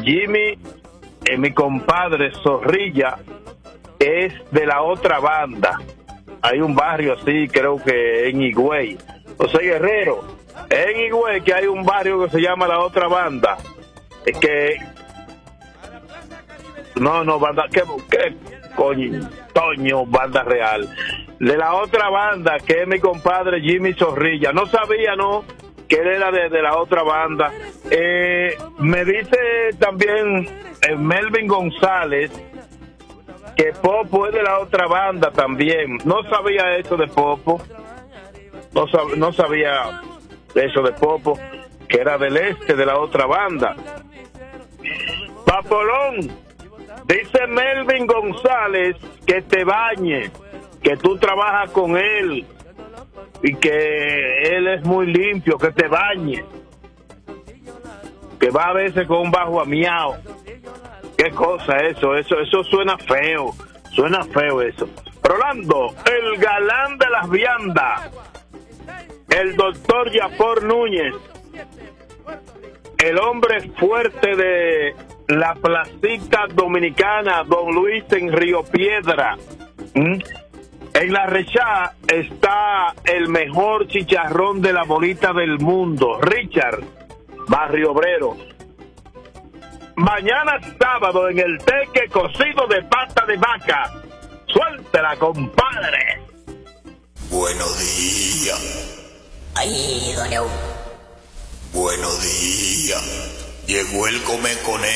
Jimmy, mi compadre Zorrilla, es de la otra banda. Hay un barrio así, creo que en Higüey. José Guerrero, en Higüey que hay un barrio que se llama la otra banda. Es que... No, banda, ¿qué coño? Toño, banda real. De la otra banda, que es mi compadre Jimmy Zorrilla. No sabía, ¿no?, que él era de la otra banda. Me dice también Melvin González que Popo es de la otra banda también. No sabía eso de Popo. No sabía eso de Popo, que era del este, de la otra banda. Papolón, dice Melvin González que te bañes, que tú trabajas con él y que él es muy limpio, que te bañes, que va a veces con un bajo amiao. Qué cosa eso suena feo eso. Rolando, el galán de las viandas, el doctor Yafor Núñez, el hombre fuerte de la placita dominicana, Don Luis en Río Piedra. En la Rechá está el mejor chicharrón de la bolita del mundo, Richard, Barrio Obrero. Mañana sábado en el Teque, cocido de pata de vaca. Suéltela, compadre. Buenos días. Ay, don Leo. Buenos días. Llegó el Come Conejo.